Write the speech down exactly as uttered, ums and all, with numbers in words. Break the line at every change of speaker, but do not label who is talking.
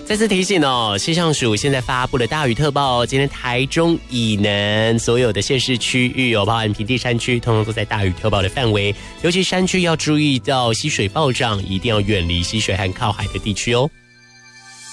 再次提醒哦，气象署现在发布了大雨特报，今天台中以南所有的县市区域哦，包含平地山区，通通都在大雨特报的范围。尤其山区要注意到溪水暴涨，一定要远离溪水和靠海的地区哦。